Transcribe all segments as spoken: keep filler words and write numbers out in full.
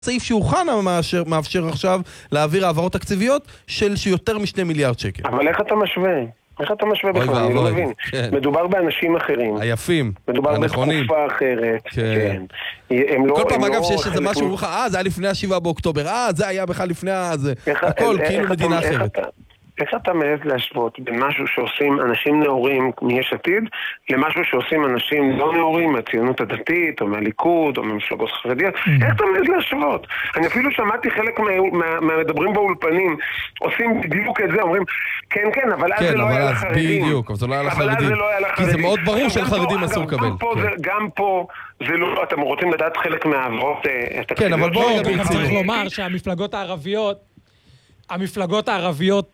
סעיף שאוחנה מאפשר, מאפשר עכשיו להעביר העברות תקציביות של שיותר משני מיליארד שקל. אבל איך אתה משווה? איך אתה משווה בכלל? אני לא מבין. כן. מדובר באנשים אחרים. היפים, מדובר הנכונים. בתקופה אחרת. כן. כן. הם לא, כל פעם הם אגב לא שיש איזה חלק משהו, מ... אה, זה היה לפני השבעה באוקטובר, אה, זה היה בכלל לפני הזה. איך, הכל איך, כאילו איך מדינה אתה, אחרת. איך אתה, איך אתה מעז להשוות בין משהו שעושים אנשים נאורים מיש עתיד, למשהו שעושים אנשים לא נאורים מהציונות הדתית, או מהליכוד, או ממפלגות חרדיות? איך אתה מעז להשוות? אני אפילו שמעתי חלק מהמדברים באולפנים, עושים בדיוק את זה, אומרים, כן, כן, אבל אז זה לא היה לחרדים. בדיוק, אבל זה לא היה לחרדים. כי זה מאוד ברור שלחרדים אסור לקבל. גם פה, זה לא, אתם רוצים לדעת חלק מהעברות התקציביות. כן, אבל בואו גם צריך לומר שהמפלגות הערביות המפלגות הערביות,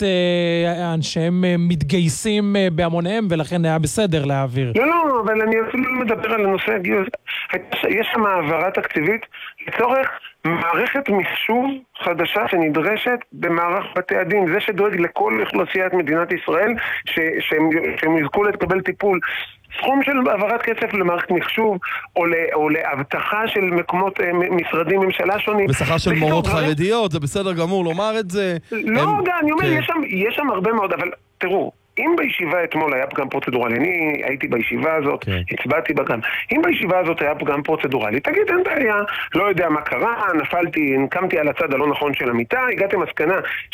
שהם מתגייסים בהמוניהם, ולכן היה בסדר להעביר. לא, לא, אבל אני אפילו לא מדבר על הנושא הגיוס. יש שם העברה תקציבית לצורך מערכת מחשוב חדשה שנדרשת במערך בתי הדין. זה שדואג לכל אוכלוסיית מדינת ישראל, שהם, שהם יזכו לקבל טיפול. סכום של העברת כסף למערכת מחשוב, או, לה, או להבטחה של מקומות משרדים ממשלה שונים. ושכר של מורות חרדיות, זה בסדר גמור לומר את זה. לא, הם... אני אומר, כן. יש, שם, יש שם הרבה מאוד, אבל תראו, אם בישיבה אתמול היה פגם פרוצדורלי, אני הייתי בישיבה הזאת, כן. הצבעתי בגם, אם בישיבה הזאת היה פגם פרוצדורלי, תגיד, אין בעיה, לא יודע מה קרה, נפלתי, נקמתי על הצד הלא נכון של המיטה, הגעתי מסקנה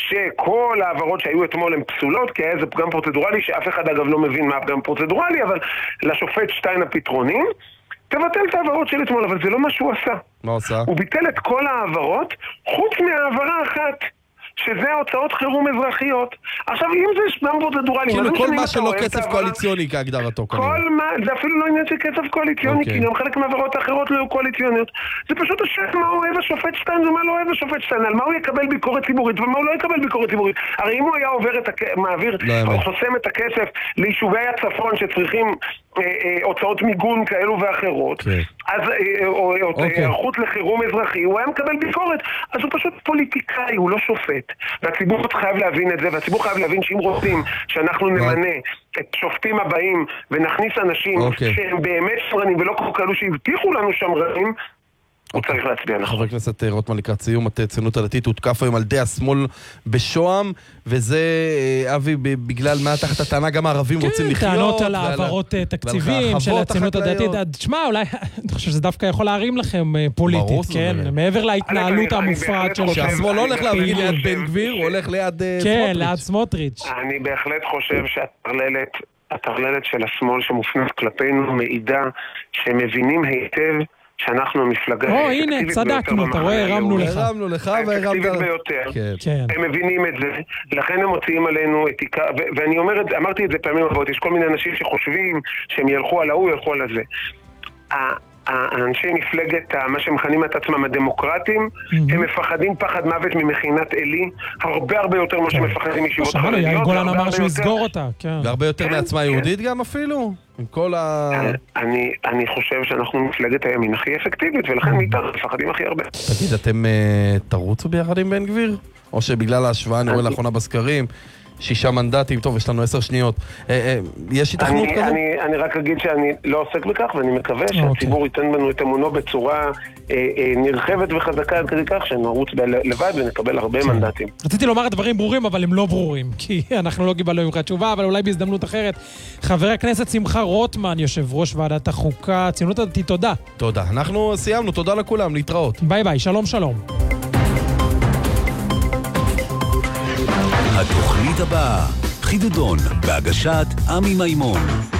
שכל העברות שהיו אתמול הן פסולות, כי היה איזה פגם פרוצדורלי, שאף אחד אגב לא מבין מה הפגם פרוצדורלי, אבל לשופט שטיין הפתרונים, תבטל את העברות של אתמול, אבל זה לא מה שהוא עשה. מה עושה? הוא ביטל את כל העברות, חוץ מהעברה אחת. שזה הוצאות חירום אזרחיות. עכשיו, אם זה שגם פרוצדורלי... כאילו כל מה שלא כסף קואליציוני כהגדרתו. כל מה, זה אפילו לא עניין של כסף קואליציוני, כי גם חלק מהעברות האחרות לא היו קואליציוניות. זה פשוט השאלה מה אוהב השופט שטיין ומה לא אוהב השופט שטיין, על מה הוא יקבל ביקורת ציבורית ומה הוא לא יקבל ביקורת ציבורית. הרי אם הוא היה עובר את הכסף, מעביר, או חוסם את הכסף ליישובי הצפון שצריכים הוצאות מיגון כאלו ואחרות, אז או היערכות לחירום אזרחי, הוא היה מקבל ביקורת. אז הוא פשוט פוליטיקאי, הוא לא שופט. והציבור חייב להבין את זה, והציבור חייב להבין שאם רוצים שאנחנו נמנה את שופטים הבאים ונכניס אנשים שהם באמת שמרנים ולא כל כאלו שהבטיחו לנו שמרנים, הוא צריך להצביע נכון. חבר הכנסת רוטמן לקראת סיום, הציונות הדתית הותקף היום על ידי השמאל בשוהם, וזה, אבי, בגלל מה תחת הטענה גם הערבים רוצים לחיות. כן, טענות על העברות תקציבים של הציונות הדתית. תשמע, אולי, אני חושב שזה דווקא יכול להרים לכם פוליטית, כן? מעבר להתנהלות המופרעת של... שהשמאל לא הולך להפגין ליד בן גביר, הוא הולך ליד סמוטריץ'. כן, ליד סמוטריץ'. אני בהחלט חושב שהטרללת, הטרללת של השמאל שמופנית כלפינו מעידה שמבינים היטב שאנחנו המפלגה האפקטיבית ביותר. או, הנה, צדקנו, אתה רואה, הרמנו לך. הרמנו לך האפקטיבית ביותר. הם מבינים את זה, לכן הם מוציאים עלינו אתיקה, ואני אומר את זה, אמרתי את זה פעמים רבות, יש כל מיני אנשים שחושבים שהם ילכו על ההוא, ילכו על הזה. האנשי מפלגת, מה שמכנים את עצמם הדמוקרטים, הם מפחדים פחד מוות ממכינת אלי, הרבה הרבה יותר מה שמפחדים ישיבות חרדיות. יאיר גולן אמר שהוא יסגור אותה. והרבה יותר מעצמה יהודית גם אפילו? עם כל ה... אני חושב שאנחנו מפלגת הימין הכי אפקטיבית, ולכן מאיתנו מפחדים הכי הרבה. תגיד, אתם תרוצו ביחד עם בן גביר? או שבגלל ההשוואה אני רואה לאחרונה בסקרים, שישה מנדטים, טוב, יש לנו עשר שניות. יש התכנות כזו? אני רק אגיד שאני לא עוסק בכך, ואני מקווה שהציבור ייתן בנו את אמונו בצורה נרחבת וחזקה עד כדי כך, שנרוץ לבד ונקבל הרבה מנדטים. רציתי לומר דברים ברורים, אבל הם לא ברורים, כי אנחנו לא קיבלנו ממך תשובה, אבל אולי בהזדמנות אחרת. חבר הכנסת שמחה רוטמן, יושב ראש ועדת החוקה, ציונות הדתית, תודה. תודה. אנחנו סיימנו, תודה לכולם, להתראות. ביי ביי, שלום שלום. התוכנית הבאה, חידודון, בהגשת עמי מימון.